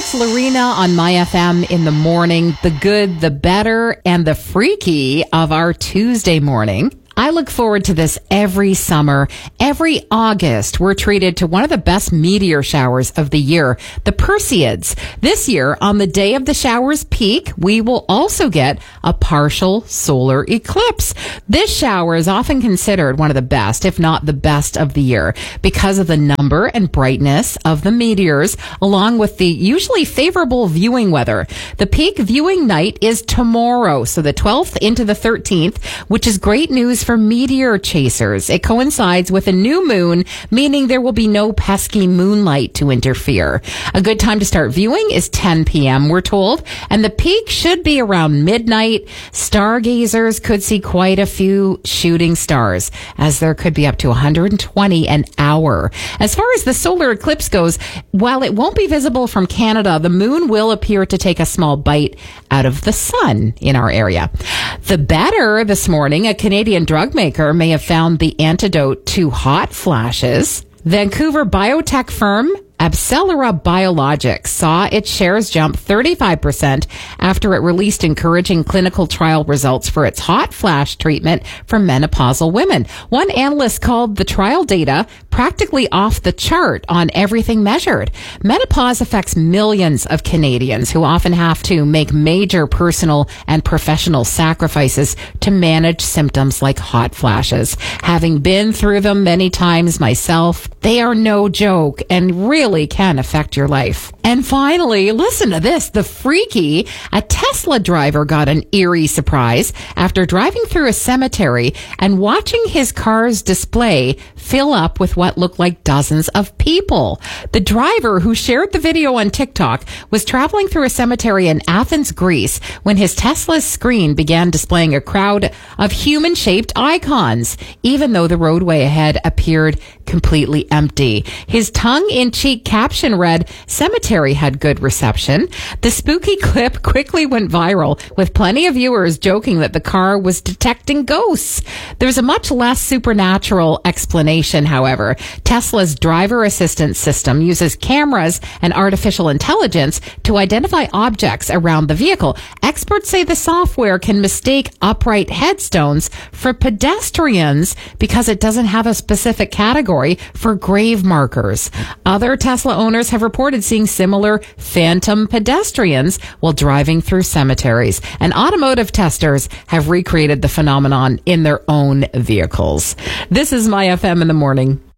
it's Lorena on My FM in the morning, the good, the better, and the freaky of our Tuesday morning. I look forward to this every summer. Every August, we're treated to one of the best meteor showers of the year, the Perseids. This year, on the day of the shower's peak, we will also get a partial solar eclipse. This shower is often considered one of the best, if not the best of the year, because of the number and brightness of the meteors, along with the usually favorable viewing weather. The peak viewing night is tomorrow, so the 12th into the 13th, which is great news for meteor chasers. It coincides with a new moon, meaning there will be no pesky moonlight to interfere. A good time to start viewing is 10 p.m., we're told, and the peak should be around midnight. Stargazers could see quite a few shooting stars, as there could be up to 120 an hour. As far as the solar eclipse goes, while it won't be visible from Canada, the moon will appear to take a small bite out of the sun in our area. The better this morning, a Canadian drug maker may have found the antidote to hot flashes. Vancouver biotech firm AbCellera Biologics saw its shares jump 35% after it released encouraging clinical trial results for its hot flash treatment for menopausal women. One analyst called the trial data practically off the chart on everything measured. Menopause affects millions of Canadians who often have to make major personal and professional sacrifices to manage symptoms like hot flashes. Having been through them many times myself, they are no joke and really can affect your life. And finally, listen to this, the freaky. A Tesla driver got an eerie surprise after driving through a cemetery and watching his car's display fill up with what looked like dozens of people. The driver, who shared the video on TikTok, was traveling through a cemetery in Athens, Greece, when his Tesla's screen began displaying a crowd of human-shaped icons, even though the roadway ahead appeared completely empty. His tongue-in-cheek caption read, "Cemetery had good reception." The spooky clip quickly went viral, with plenty of viewers joking that the car was detecting ghosts. There's a much less supernatural explanation, however. Tesla's driver assistance system uses cameras and artificial intelligence to identify objects around the vehicle. Experts say the software can mistake upright headstones for pedestrians because it doesn't have a specific category for grave markers. Other Tesla owners have reported seeing similar phantom pedestrians while driving through cemeteries, and automotive testers have recreated the phenomenon in their own vehicles. This is My FM in the morning.